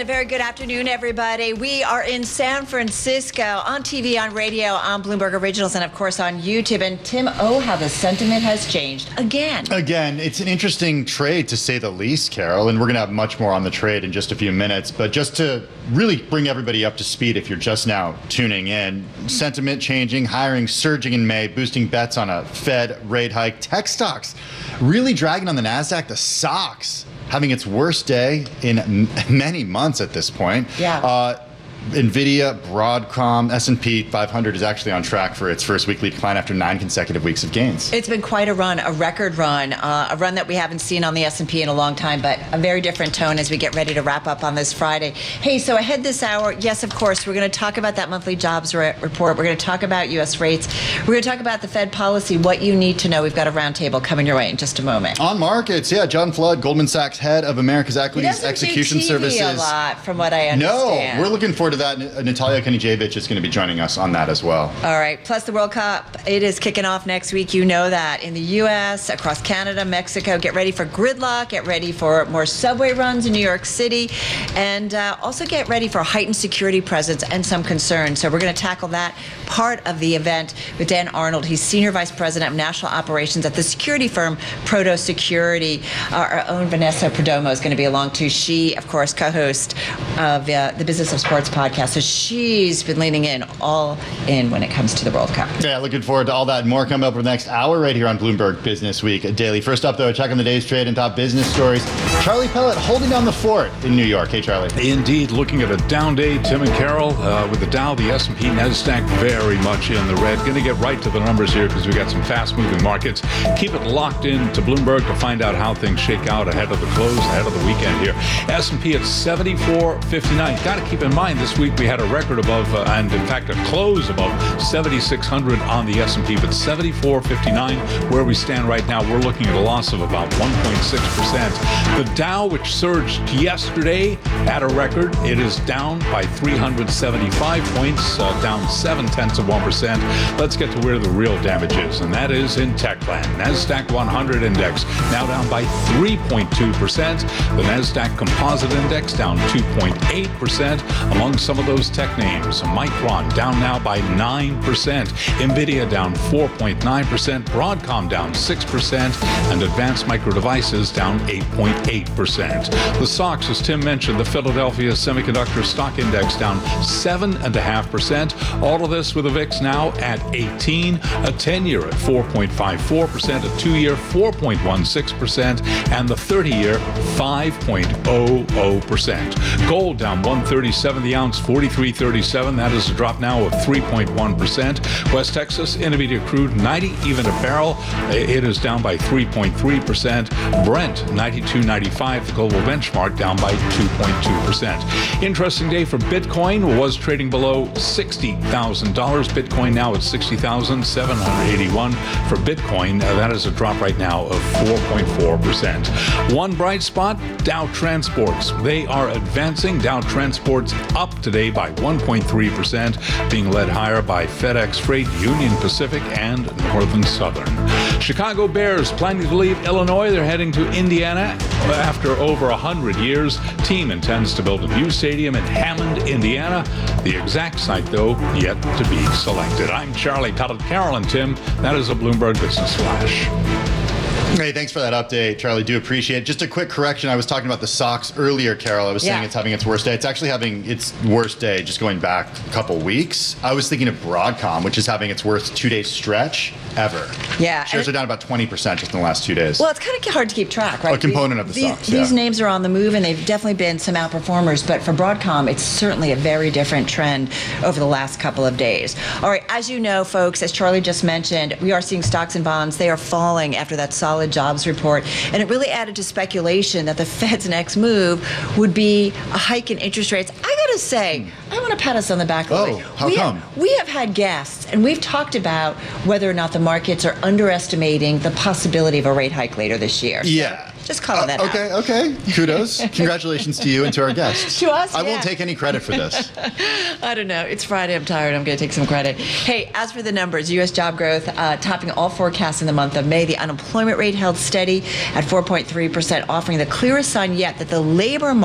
And a very good afternoon, everybody. We are in San Francisco on TV, on radio, on Bloomberg Originals, and of course on YouTube. And Tim, how the sentiment has changed again. Again, it's an interesting trade to say the least, Carol, and we're going to have much more on the trade in just a few minutes. But just to really bring everybody up to speed, if you're just now tuning in, sentiment changing, hiring surging in May, boosting bets on a Fed rate hike. Tech stocks really dragging on the NASDAQ. The SOX having its worst day in many months at this point. Yeah. NVIDIA, Broadcom, S&P 500 is actually on track for its first weekly decline after 9 consecutive weeks of gains. It's been quite a run, a record run, a run that we haven't seen on the S&P in a long time, but a very different tone as we get ready to wrap up on this Friday. Hey, so ahead this hour, yes, of course, we're going to talk about that monthly jobs report. We're going to talk about U.S. rates. We're going to talk about the Fed policy, what you need to know. We've got a roundtable coming your way in just a moment. On markets, yeah, John Flood, Goldman Sachs head of America's Equities Execution He doesn't do TV Services. a lot, from what I understand. No, we're looking forward to that. Natalia Kenijevic is going to be joining us on that as well. All right. Plus the World Cup, it is kicking off next week. You know that. In the U.S., across Canada, Mexico. Get ready for gridlock. Get ready for more subway runs in New York City. And also get ready for a heightened security presence and some concerns. So we're going to tackle that part of the event with Dan Arnold. He's Senior Vice President of National Operations at the security firm Proto Security. Our own Vanessa Perdomo is going to be along too. She, of course, co-host of the Business of Sports podcast. So she's been leaning in all in when it comes to the World Cup. Yeah, looking forward to all that and more coming up over the next hour right here on Bloomberg Business Week Daily. First up, though, a check on the day's trade and top business stories. Charlie Pellet holding down the fort in New York. Hey, Charlie. Indeed, looking at a down day, Tim and Carol, with the Dow, the S&P, NASDAQ very much in the red. Going to get right to the numbers here because we got some fast-moving markets. Keep it locked in to Bloomberg to find out how things shake out ahead of the close, ahead of the weekend here. S&P at 74.59. Got to keep in mind this week we had a record above, and in fact a close above 7,600 on the S&P, but 74.59 where we stand right now. We're looking at a loss of about 1.6%. The Dow, which surged yesterday at a record, it is down by 375 points, down 0.7%. Let's get to where the real damage is, and that is in Techland. NASDAQ 100 index now down by 3.2%. The NASDAQ Composite Index down 2.8%. Among some of those tech names, Micron down now by 9%, NVIDIA down 4.9%, Broadcom down 6%, and Advanced Micro Devices down 8.8%. The SOX, as Tim mentioned, the Philadelphia Semiconductor Stock Index down 7.5%. All of this with a VIX now at 18, a 10-year at 4.54%, a 2-year 4.16%, and the 30-year 5.00%. Gold down 137 the ounce, 43.37. That is a drop now of 3.1%. West Texas Intermediate crude 90 even a barrel. It is down by 3.3%. Brent 92.95. The global benchmark down by 2.2%. Interesting day for Bitcoin. Was trading below $60,000. Bitcoin now at 60,781 for Bitcoin. That is a drop right now of 4.4%. One bright spot, Dow Transports. They are advancing. Dow Transports up today by 1.3%, being led higher by FedEx Freight, Union Pacific, and Northern Southern. Chicago Bears planning to leave Illinois. They're heading to Indiana after over 100 years. Team intends to build a new stadium in Hammond, Indiana. The exact site, though, yet to be selected. I'm Charlie Pellet. Carol and Tim, that is a Bloomberg Business Flash. Hey, thanks for that update, Charlie. Do appreciate it. Just a quick correction. I was talking about the SOX earlier, Carol. I was saying it's having its worst day. It's actually having its worst day just going back a couple weeks. I was thinking of Broadcom, which is having its worst 2-day stretch ever. Yeah. Shares are down about 20% just in the last 2 days. Well, it's kind of hard to keep track, right? A component of the SOX, These names are on the move, and they've definitely been some outperformers. But for Broadcom, it's certainly a very different trend over the last couple of days. All right, as you know, folks, as Charlie just mentioned, we are seeing stocks and bonds. They are falling after that solid jobs report. And it really added to speculation that the Fed's next move would be a hike in interest rates. I got to say, I want to pat us on the back a little bit. How come? We have had guests, and we've talked about whether or not the markets are underestimating the possibility of a rate hike later this year. Yeah. Just calling that out. Okay. Kudos. Congratulations to you and to our guests. To us, I won't take any credit for this. I don't know. It's Friday. I'm tired. I'm going to take some credit. Hey, as for the numbers, U.S. job growth topping all forecasts in the month of May. The unemployment rate held steady at 4.3%, offering the clearest sign yet that the labor market